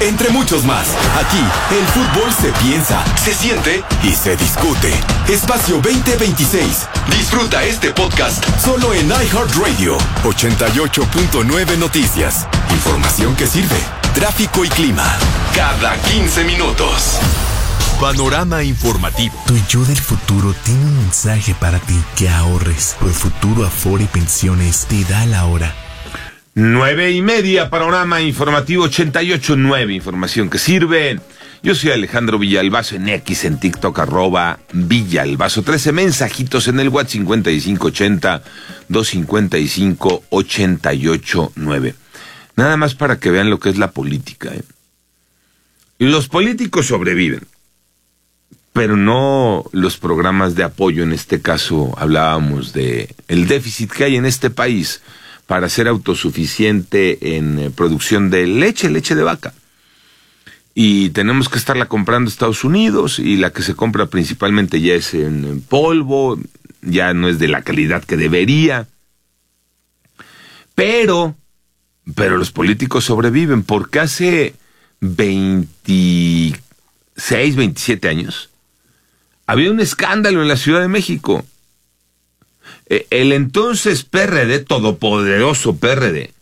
entre muchos más. Aquí, el fútbol se piensa, se siente y se discute. Espacio 2026. Disfruta este podcast solo en iHeartRadio. 88.9 Noticias. Información que sirve. Tráfico y clima. Cada 15 minutos. Panorama informativo. Tu yo del futuro tiene un mensaje para ti: que ahorres. Por Futuro Afore y Pensiones te da la hora. 9:30, panorama informativo 88.9, información que sirve. Yo soy Alejandro Villalbazo en X, en TikTok, @Villalbazo. 13 mensajitos en el WhatsApp 5580-255-889. Nada más para que vean lo que es la política, ¿eh? Los políticos sobreviven, pero no los programas de apoyo. En este caso hablábamos de el déficit que hay en este país para ser autosuficiente en producción de leche de vaca. Y tenemos que estarla comprando Estados Unidos, y la que se compra principalmente ya es en polvo, ya no es de la calidad que debería. Pero los políticos sobreviven, porque hace 26, 27 años había un escándalo en la Ciudad de México. El entonces PRD, todopoderoso PRD,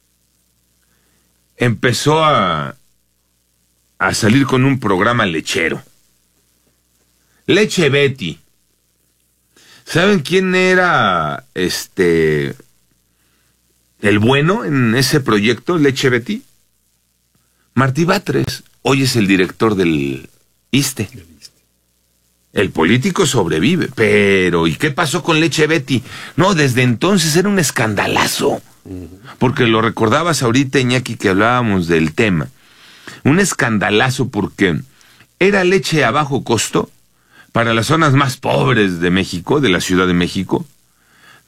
empezó a salir con un programa lechero. Leche Betty. ¿Saben quién era el bueno en ese proyecto, Leche Betty? Martí Batres. Hoy es el director del ISSSTE. El político sobrevive, pero ¿y qué pasó con Leche Betty? No, desde entonces era un escandalazo, porque lo recordabas ahorita, Iñaki, que hablábamos del tema. Un escandalazo porque era leche a bajo costo para las zonas más pobres de México, de la Ciudad de México,